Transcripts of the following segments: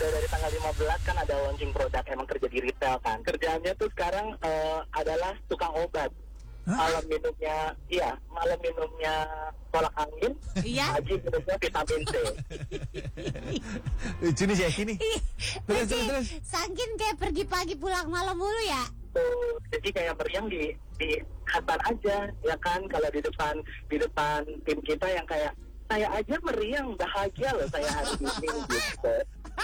udah dari tanggal 15 kan ada launching produk, emang kerja di retail kan. Kerjaannya tuh sekarang adalah tukang obat. Malam minumnya tolak angin, pagi minumnya vitamin C. Lucu nih Jackie nih. Terus. Saking kayak pergi pagi pulang malam mulu ya. Tuh, jadi kayak meriang di kantor aja, ya kan? Kalau di depan tim kita yang kayak saya aja meriang, bahagia loh saya hari ini gitu.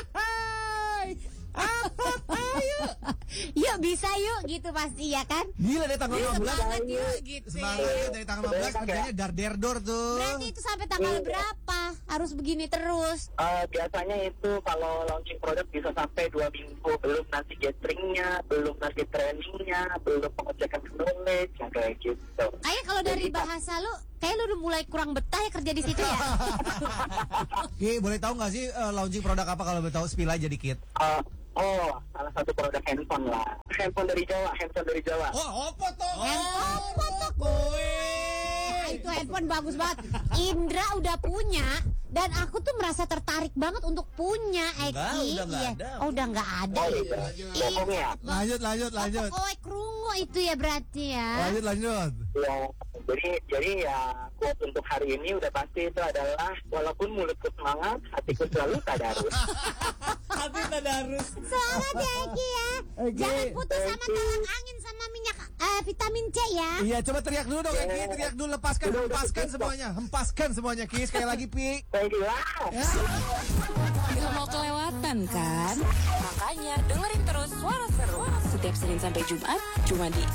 Yuk bisa yuk gitu pasti ya kan. Gila deh tanggal 15 Semangat yuk gitu. Semangat dari tanggal 15 kerjanya darderdor tuh. Berarti itu sampai tanggal berapa harus begini terus? Biasanya itu kalau launching produk bisa sampai 2 minggu, belum nanti gatheringnya, belum nanti trainingnya, belum pengecekan knowledge, yang kayak gitu. Kayak kalau dari bahasa lu, kayak lu udah mulai kurang betah ya kerja di situ ya. Ki, boleh tahu nggak sih launching produk apa, kalau boleh tahu spill aja dikit. Salah satu produk handphone lah. Handphone dari Jawa. Oh, apa tuh? Handphone tuh itu handphone bagus banget. Indra udah punya dan aku tuh merasa tertarik banget untuk punya Eki. Udah nggak ada. Oh, udah nggak ada. Bohong ya? Lanjut. Oh, krungu itu ya berarti ya. Lanjut. Ya, jadi ya quote untuk hari ini udah pasti itu adalah walaupun mulutku semangat, hatiku selalu tadarus. Hati tadarus. Semangat ya Eki ya. Eki. Jangan putus sama tolak angin sama minyak vitamin C ya. Iya, coba teriak dulu dong Eki, teriak dulu, hempaskan semuanya Ki, sekali lagi Pi. Baiklah. Gak mau kelewatan kan? Makanya dengerin terus Suara Seru setiap Senin sampai Jumat cuma di